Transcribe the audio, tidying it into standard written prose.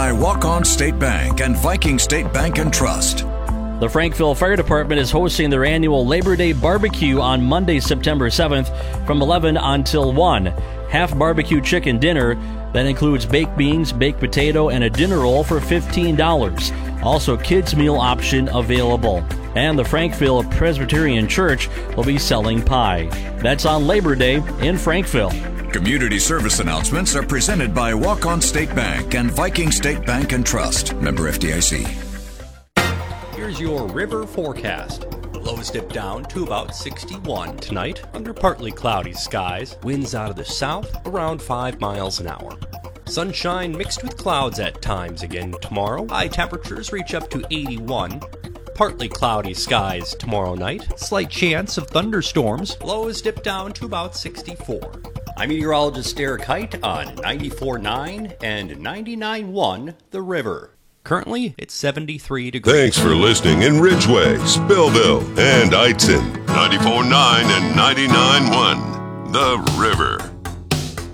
by Walk-On State Bank and Viking State Bank and Trust. The Frankville Fire Department is hosting their annual Labor Day barbecue on Monday, September 7th from 11 until 1. Half barbecue chicken dinner that includes baked beans, baked potato, and a dinner roll for $15. Also, kids' meal option available. And the Frankville Presbyterian Church will be selling pie. That's on Labor Day in Frankville. Community service announcements are presented by Walk-On State Bank and Viking State Bank and Trust. Member FDIC. Here's your river forecast. Lows dip down to about 61 tonight under partly cloudy skies. Winds out of the south around 5 miles an hour. Sunshine mixed with clouds at times again tomorrow. High temperatures reach up to 81. Partly cloudy skies tomorrow night. Slight chance of thunderstorms. Lows dip down to about 64. I'm meteorologist Derek Height on 94.9 and 99.1 The River. Currently, it's 73 degrees. Thanks for listening in Ridgeway, Spillville, and Eitzen. 94.9 and 99.1 The River.